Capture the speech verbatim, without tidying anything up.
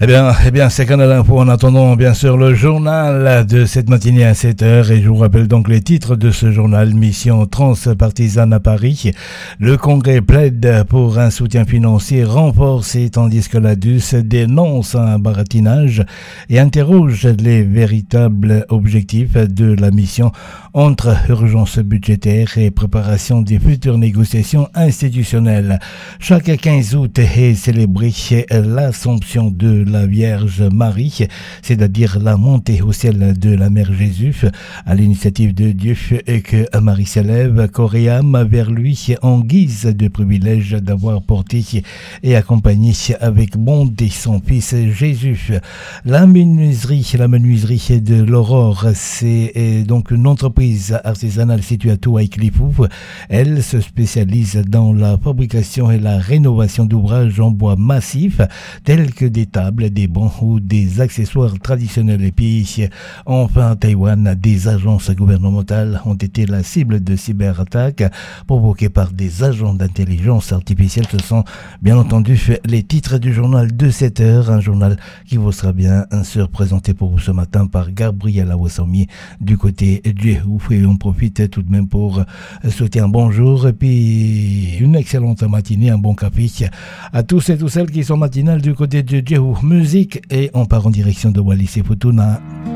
Eh bien, eh bien, c'est Canal Info. En attendant, bien sûr, le journal de cette matinée à sept heures. Et je vous rappelle donc les titres de ce journal. Mission transpartisane à Paris. Le Congrès plaide pour un soutien financier renforcé, tandis que la D U S dénonce un baratinage et interroge les véritables objectifs de la mission entre urgence budgétaire et préparation des futures négociations institutionnelles. Chaque quinze août est célébré l'Assomption de la Vierge Marie, c'est-à-dire la montée au ciel de la Mère Jésus, à l'initiative de Dieu, et que Marie s'élève corps et âme vers lui en guise de privilège d'avoir porté et accompagné avec bonté son fils Jésus. La menuiserie, la menuiserie de l'Aurore, c'est donc une entreprise artisanale située à Touaï-Clifou. Elle se spécialise dans la fabrication et la rénovation d'ouvrages en bois massif, tels que des tables, des bancs ou des accessoires traditionnels. Et puis, enfin, à Taïwan, des agences gouvernementales ont été la cible de cyberattaques provoquées par des agents d'intelligence artificielle. Ce sont, bien entendu, les titres du journal de sept heures, un journal qui vous sera bien sûr présenté pour vous ce matin par Gabriel Awasami du côté du Ouf. Et on profite tout de même pour souhaiter un bonjour et puis une excellente matinée, un bon café à tous et toutes celles qui sont matinales du côté de Djehou. Musique et on part en direction de Wallis et Futuna.